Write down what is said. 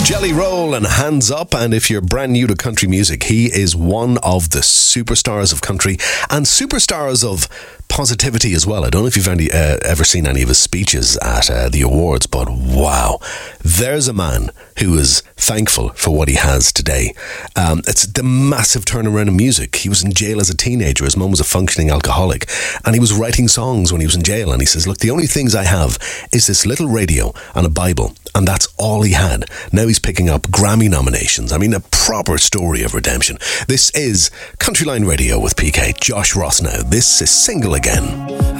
Jelly Roll and Hands Up, and if you're brand new to country music, he is one of the superstars of country and superstars of positivity as well. I don't know if you've ever seen any of his speeches at the awards, but wow, there's a man who is thankful for what he has today. It's the massive turnaround in music. He was in jail as a teenager. His mum was a functioning alcoholic, and he was writing songs when he was in jail, and he says, look, the only things I have is this little radio and a Bible, and that's all he had. Now he's picking up Grammy nominations. I mean, a proper story of redemption. This is Countryline Radio with PK. Josh Ross now. This is Single Again.